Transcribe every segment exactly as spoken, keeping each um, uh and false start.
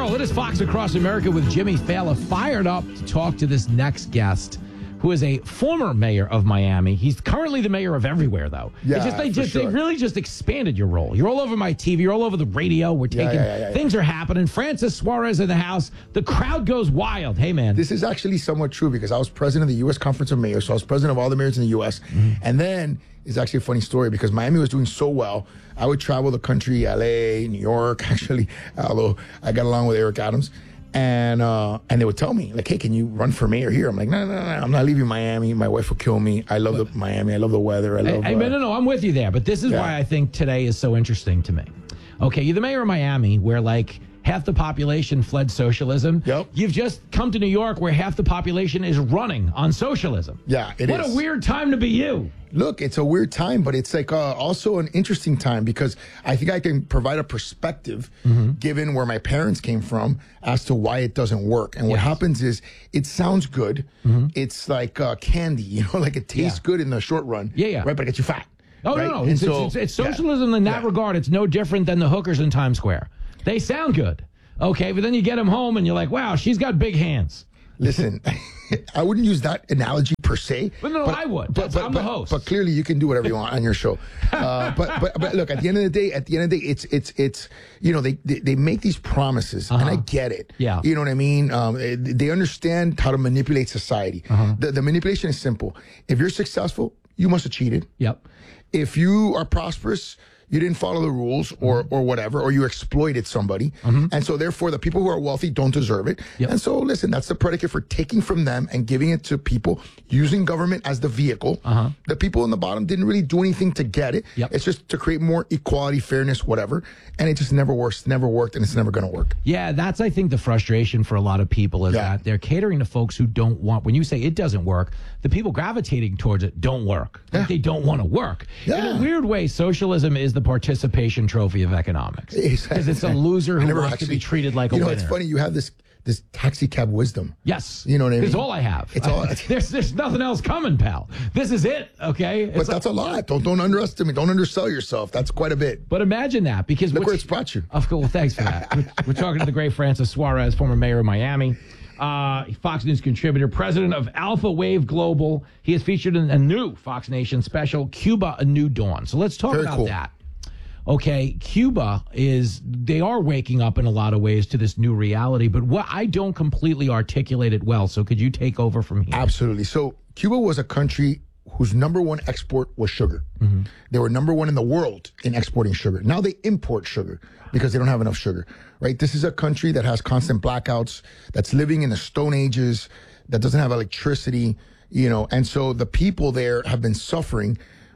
Well, it is Fox Across America with Jimmy Fallon, fired up to talk to this next guest, who is a former mayor of Miami. He's currently the mayor of everywhere, though. Yeah, it's just, they, just, sure. they really just expanded your role. You're all over my T V. You're all over the radio. We're taking, yeah, yeah, yeah, things are happening. Francis Suarez in the house. The crowd goes wild. Hey, man. This is actually somewhat true because I was president of the U S Conference of Mayors, so I was president of all the mayors in the U S Mm-hmm. And then it's actually a funny story because Miami was doing so well. I would travel the country, L A, New York, actually, although I got along with Eric Adams. And uh, and they would tell me, like, hey, can you run for mayor here? I'm like, no, no, no, I'm not leaving Miami. My wife will kill me. I love the Miami. I love the weather. I love Hey, uh, no, no, no, I'm with you there. But this is yeah. why I think today is so interesting to me. Okay, you're the mayor of Miami, where, like, half the population fled socialism. Yep. You've just come to New York, where half the population is running on socialism. Yeah, it what is. What a weird time to be you. Look, it's a weird time, but it's like uh, also an interesting time because I think I can provide a perspective, mm-hmm. given where my parents came from, as to why it doesn't work. And what yes. happens is it sounds good. Mm-hmm. It's like uh, candy, you know, like it tastes yeah. good in the short run. Yeah, yeah. Right, but it gets you fat. Oh, right? no, no. It's, so, it's, it's, it's socialism yeah. in that yeah. regard. It's no different than the hookers in Times Square. They sound good. Okay, but then you get them home and you're like, wow, she's got big hands. Listen, I wouldn't use that analogy per se. But no, but, I would. But, but, but, I'm but, the host. But clearly, you can do whatever you want on your show. Uh, but, but but look, at the end of the day, at the end of the day, it's it's it's you know they they, they make these promises, uh-huh. and I get it. Yeah. You know what I mean? Um, they understand how to manipulate society. Uh-huh. The, the manipulation is simple. If you're successful, you must have cheated. Yep. If you are prosperous, you didn't follow the rules or or whatever, or you exploited somebody. Mm-hmm. And so therefore the people who are wealthy don't deserve it. Yep. And so listen, that's the predicate for taking from them and giving it to people, using government as the vehicle. Uh-huh. The people in the bottom didn't really do anything to get it. Yep. It's just to create more equality, fairness, whatever. And it just never works, never worked, and it's never going to work. Yeah, that's, I think, the frustration for a lot of people is yeah. that they're catering to folks who don't want, when you say it doesn't work, the people gravitating towards it don't work. Yeah. Like they don't want to work. Yeah. In a weird way, socialism is the participation trophy of economics. Because it's a loser who wants actually, to be treated like a you know, winner. It's funny, you have this this taxi cab wisdom. Yes. You know what I mean? It's all I have. It's all. there's there's nothing else coming, pal. This is it, okay? It's but that's like, a lot. Don't don't underestimate. Don't undersell yourself. That's quite a bit. But imagine that, because look where it's brought you. Of course, well, thanks for that. we're, we're talking to the great Francis Suarez, former mayor of Miami, uh, Fox News contributor, president of Alpha Wave Global. He is featured in a new Fox Nation special, Cuba: A New Dawn. So let's talk Very about cool. that. Okay, Cuba is, they are waking up in a lot of ways to this new reality, but what I don't completely articulate it well. So could you take over from here? Absolutely. So Cuba was a country whose number one export was sugar. Mm-hmm. They were number one in the world in exporting sugar. Now they import sugar because they don't have enough sugar, right? This is a country that has constant blackouts, that's living in the Stone Ages, that doesn't have electricity, you know, and so the people there have been suffering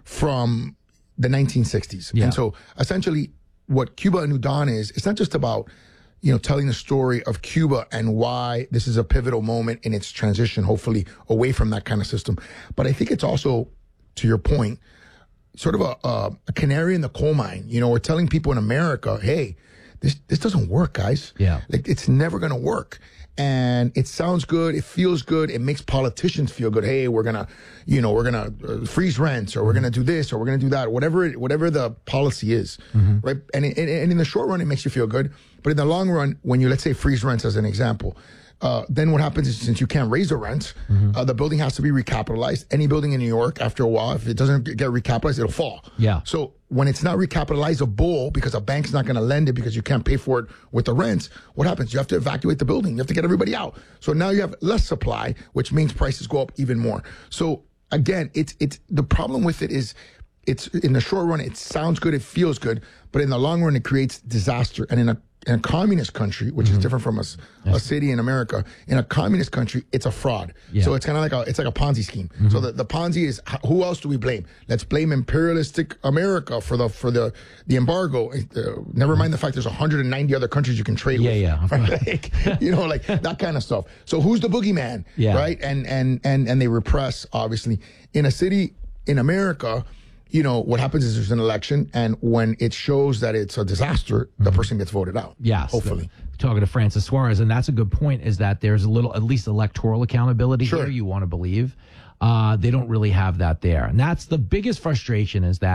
from the nineteen sixties. Yeah. And so essentially what Cuba: A New Dawn is, it's not just about, you know, telling the story of Cuba and why this is a pivotal moment in its transition, hopefully away from that kind of system. But I think it's also, to your point, sort of a, a, a canary in the coal mine. You know, we're telling people in America, hey, this this doesn't work, guys. Yeah. Like, it's never going to work. And it sounds good. It feels good. It makes politicians feel good. Hey, we're going to, you know, we're going to uh, freeze rents, or we're going to do this, or we're going to do that, whatever it, whatever the policy is, mm-hmm. right? And, it, and in the short run, it makes you feel good. But in the long run, when you, let's say, freeze rents as an example, uh, then what happens is, since you can't raise the rents, mm-hmm. uh, the building has to be recapitalized. Any building in New York, after a while, if it doesn't get recapitalized, it'll fall. Yeah. So when it's not recapitalizable because a bank's not going to lend it because you can't pay for it with the rents, what happens? You have to evacuate the building. You have to get everybody out. So now you have less supply, which means prices go up even more. So again, it's it's the problem with it is, it's in the short run, it sounds good, it feels good, but in the long run, it creates disaster. And in a in a communist country, which mm-hmm. is different from a, a city in America, in a communist country, it's a fraud. Yeah. So it's kind of like a it's like a Ponzi scheme. Mm-hmm. So the, the Ponzi is, who else do we blame? Let's blame imperialistic America for the for the the embargo. Uh, never mind the fact there's one hundred ninety other countries you can trade yeah, with. Yeah, yeah. Like, you know, like that kind of stuff. So who's the boogeyman? Yeah. Right? And and and and they repress, obviously. In a city in America, you know, what happens is there's an election, and when it shows that it's a disaster, the mm-hmm. person gets voted out. Yes. Hopefully. The, talking to Francis Suarez, and that's a good point, is that there's a little, at least electoral accountability sure. here, you want to believe. Uh, they don't really have that there. And that's the biggest frustration, is that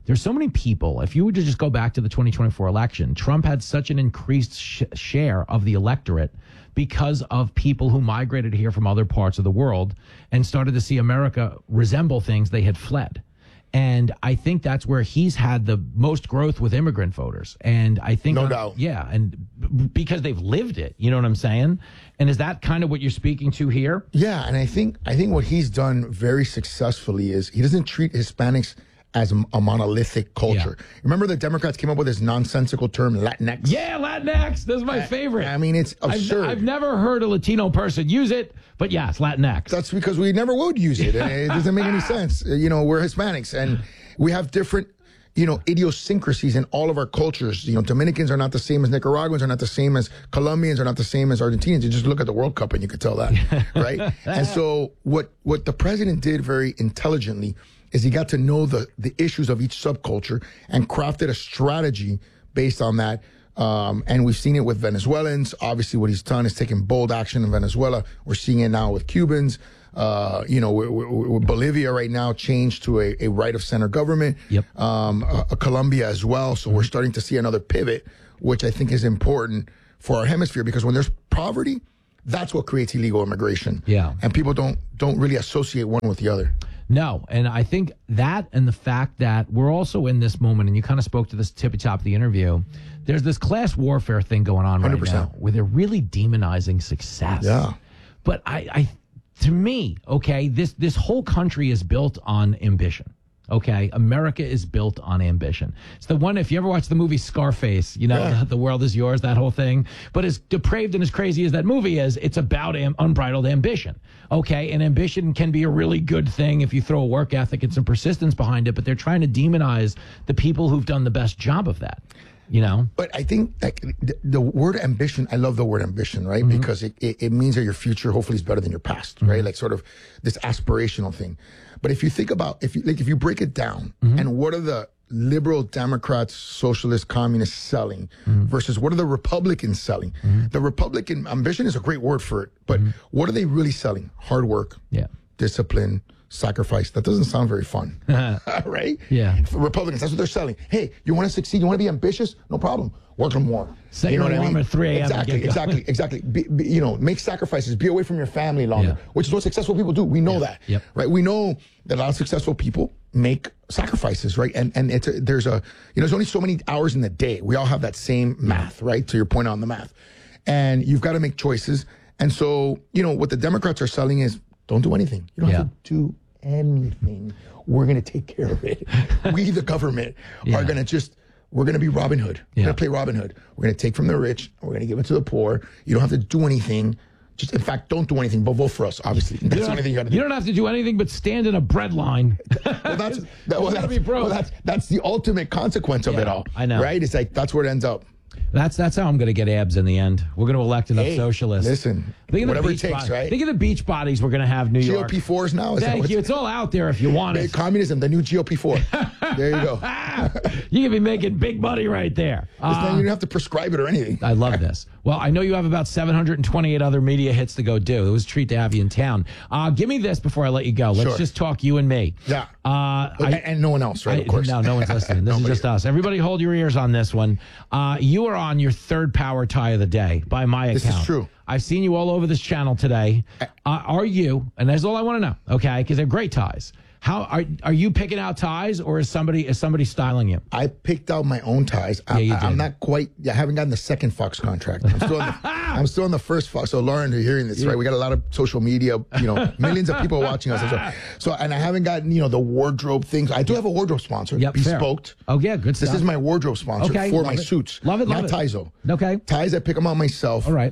there's so many people. If you were to just go back to the twenty twenty-four election, Trump had such an increased sh- share of the electorate because of people who migrated here from other parts of the world and started to see America resemble things they had fled. And I think that's where he's had the most growth with immigrant voters. And I think, No uh, doubt. yeah, and b- because they've lived it, you know what I'm saying? And is that kind of what you're speaking to here? Yeah, and I think I think what he's done very successfully is he doesn't treat Hispanics as a, a monolithic culture. Yeah. Remember the Democrats came up with this nonsensical term, Latinx? Yeah, Latinx. This is my favorite. I mean, it's absurd. I've, I've never heard a Latino person use it, but yeah, it's Latinx. That's because we never would use it. And it doesn't make any sense. You know, we're Hispanics and we have different, you know, idiosyncrasies in all of our cultures. You know, Dominicans are not the same as Nicaraguans, are not the same as Colombians, are not the same as Argentinians. You just look at the World Cup and you could tell that, right? And so what what the president did very intelligently is he got to know the the issues of each subculture and crafted a strategy based on that. Um, and we've seen it with Venezuelans. Obviously, what he's done is taking bold action in Venezuela. We're seeing it now with Cubans. Uh, you know, we're, we're, we're Bolivia right now changed to a, a right of center government. Yep. Um, uh, Colombia as well. So we're starting to see another pivot, which I think is important for our hemisphere because when there's poverty, that's what creates illegal immigration. Yeah. And people don't don't really associate one with the other. No, and I think that and the fact that we're also in this moment, and you kind of spoke to this tippy top of the interview, there's this class warfare thing going on right one hundred percent. now where they're really demonizing success. Yeah. But I, I to me, okay, this this whole country is built on ambition. Okay, America is built on ambition. It's the one, if you ever watch the movie Scarface, you know, Yeah. the, the world is yours, that whole thing. But as depraved and as crazy as that movie is, it's about am, unbridled ambition. Okay, and ambition can be a really good thing if you throw a work ethic and some persistence behind it, but they're trying to demonize the people who've done the best job of that, you know? But I think like the, the word ambition, I love the word ambition, right? Mm-hmm. Because it, it, it means that your future hopefully is better than your past, right? Like sort of this aspirational thing. But if you think about, if you like, if you break it down Mm-hmm. and what are the liberal Democrats, socialists, communists selling Mm-hmm. versus what are the Republicans selling? The Republican ambition is a great word for it, but Mm-hmm. what are they really selling? Hard work, Yeah. discipline, sacrifice. That doesn't sound very fun, right? Yeah. For Republicans, that's what they're selling. Hey, you want to succeed? You want to be ambitious? No problem. Work on more. Set you know your what I alarm mean? at three a.m. and Exactly, get going. exactly, exactly. Be, be, you know, make sacrifices. Be away from your family longer, Yeah. which is what successful people do. We know that, Yep. right? We know that a lot of successful people make sacrifices, right? And and it's a, there's a you know there's only so many hours in the day. We all have that same math, right? To your point on the math, and you've got to make choices. And so you know what the Democrats are selling is don't do anything. You don't Yeah. have to do anything. We're going to take care of it. We, the government, Yeah. are going to just, we're going to be Robin Hood. We're Yeah. going to play Robin Hood. We're going to take from the rich. And we're going to give it to the poor. You don't have to do anything. Just, in fact, don't do anything, but vote for us, obviously. That's You the don't, only have, thing you got to do. you don't have to do anything but stand in a bread line. Well, that's, that, well, gotta that's, be broke. well, that's, that's the ultimate consequence of Yeah, it all. I know. Right? It's like, that's where it ends up. That's that's how I'm going to get abs in the end. We're going to elect enough Hey, socialists. listen, Think of the whatever it beach takes, body- right? Think of the beach bodies we're going to have New G O York. P fours now? Is that Thank what's- you. It's all out there if you want Hey, it. communism, the new G O P four. There you go. You can be making big money right there. This thing, Uh, you don't have to prescribe it or anything. I love this. Well, I know you have about seven hundred twenty-eight other media hits to go do. It was a treat to have you in town. Uh, give me this before I let you go. Let's Sure. just talk you and me. Yeah. Uh, and, I, and no one else, right? I- of course. No, no one's listening. This is Nobody. just us. Everybody hold your ears on this one. Uh, you are on your third power tie of the day by my This is account. true. I've seen you all over this channel today. Uh, are you, and that's all I want to know, okay, because they're great ties. How are are you picking out ties, or is somebody is somebody styling you? I picked out my own ties. I, you I, I'm did. not quite. I haven't gotten the second Fox contract. I'm still. On the, I'm still on the first Fox. So Lauren, you're hearing this, right? We got a lot of social media. You know, millions of people watching us. So, so, and I haven't gotten you know the wardrobe things. I do have a wardrobe sponsor. Yep, fair. Bespoked. Oh yeah, good stuff. This is my wardrobe sponsor Okay, for love my it. suits. Love it, love Not it. ties though. Okay. Ties, I pick them out myself. All right.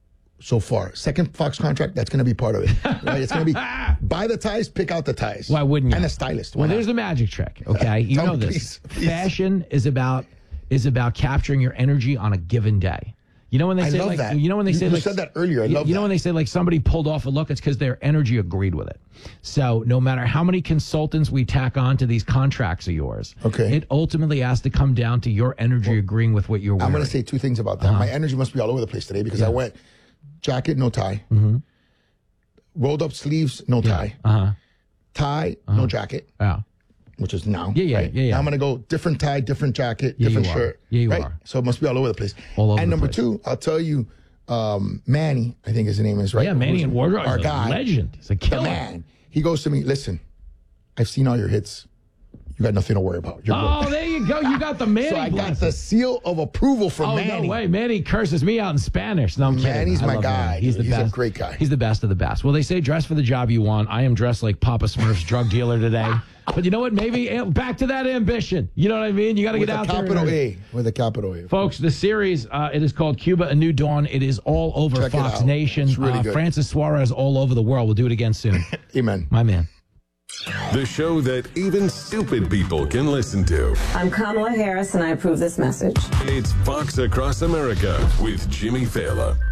So far, second Fox contract, that's going to be part of it. Right? It's going to be buy the ties, pick out the ties. Why wouldn't you? And a stylist. Why Well, not? there's the magic trick. Okay, you Tell know me, this. please, please. Fashion is about is about capturing your energy on a given day. You know when they I say love like that. you know when they You- say you like said that earlier. I you, love you know that. when they say like somebody pulled off a look, it's because their energy agreed with it. So no matter how many consultants we tack on to these contracts of yours, Okay. it ultimately has to come down to your energy agreeing with what you're wearing. I'm going to say two things about that. My energy must be all over the place today because I went jacket, no tie. Rolled up sleeves, no tie. uh huh. Tie, no jacket. Yeah. which is now. Yeah, yeah, right? yeah, yeah. Now I'm going to go different tie, different jacket, Yeah, different you are. shirt. Yeah, you right? are. So it must be all over the place. All over and the number place. two, I'll tell you, um, Manny, I think his name is, right? Yeah, Manny Who's and Wardrobe our is a guy, legend. He's a the killer. man. He goes to me, listen, I've seen all your hits. You got nothing to worry about. You're Oh, good. there you go. You got the Manny So I got blessing. the seal of approval from Oh, Manny. no way. Manny curses me out in Spanish. No, I'm kidding. Manny's I my love guy, Manny. He's dude. the He's a best. great guy. He's the best of the best. Well, they say dress for the job you want. I am dressed like Papa Smurf's drug dealer today. But you know what? Maybe eh, back to that ambition. You know what I mean? You got to With get a out capital there. A. With a capital A. Folks, the series, uh, it is called Cuba, A New Dawn. It is all over Check it Fox out. Nation. It's really uh, good. Francis Suarez all over the world. We'll do it again soon. Amen. My man. The show that even stupid people can listen to. I'm Kamala Harris, and I approve this message. It's Fox Across America with Jimmy Fallon.